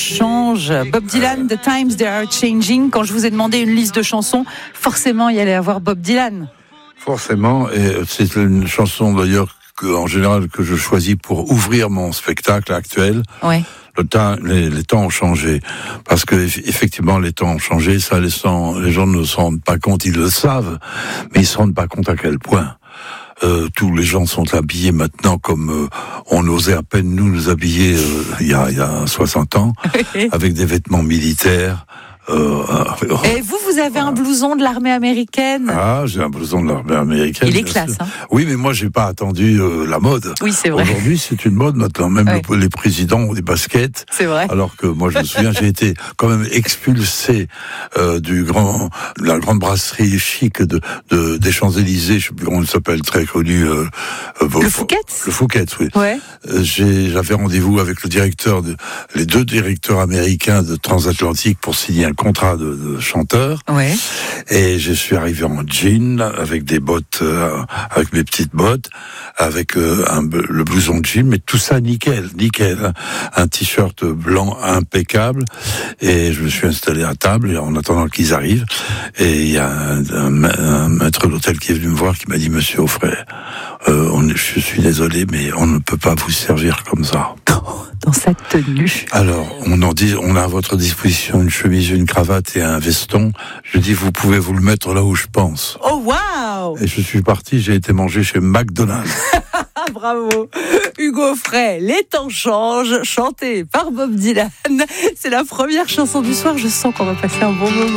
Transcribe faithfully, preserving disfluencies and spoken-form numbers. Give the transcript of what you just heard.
change. Bob Dylan, The Times They Are Changing. Quand je vous ai demandé une liste de chansons, forcément, il y allait avoir Bob Dylan. Forcément, et c'est une chanson d'ailleurs que, en général, que je choisis pour ouvrir mon spectacle actuel. Ouais. Le temps, les, les temps ont changé, parce que effectivement les temps ont changé. Ça, les, sent, les gens ne se rendent pas compte, ils le savent, mais ils se rendent pas compte à quel point. Euh, tous les gens sont habillés maintenant comme euh, on osait à peine nous nous habiller euh, il y a, il y a soixante ans, avec des vêtements militaires. Euh, euh, Et vous, vous avez un blouson de l'armée américaine. Ah, j'ai un blouson de l'armée américaine. Il est classe, hein. Oui, mais moi, j'ai pas attendu euh, la mode. Oui, c'est vrai. Aujourd'hui, c'est une mode maintenant. Même ouais. le, les présidents ont des baskets. C'est vrai. Alors que moi, je me souviens, j'ai été quand même expulsé euh, du grand, de la grande brasserie chic de, de des Champs-Élysées. Je sais plus comment il s'appelle, très connu. Euh, le Fouquet. Le Fouquet, oui. Ouais. Euh, j'ai, j'avais rendez-vous avec le directeur, de, les deux directeurs américains de Transatlantique pour signer un contrat de, de chanteur. Ouais. Et je suis arrivé en jean avec des bottes, euh, avec mes petites bottes, avec euh, un, le blouson de jean, mais tout ça nickel, nickel. Un t-shirt blanc impeccable. Et je me suis installé à table en attendant qu'ils arrivent. Et il y a un, un, un maître d'hôtel qui est venu me voir qui m'a dit: Monsieur Offray, euh, on, je suis désolé, mais on ne peut pas vous servir comme ça. Dans cette tenue. Alors, on en dit, on a à votre disposition une chemise, une cravate et un veston. Je dis, vous pouvez vous le mettre là où je pense. Oh, waouh! Et je suis parti, j'ai été manger chez McDonald's. Bravo. Hugo Offray, Les temps changent, chanté par Bob Dylan. C'est la première chanson du soir, je sens qu'on va passer un bon moment.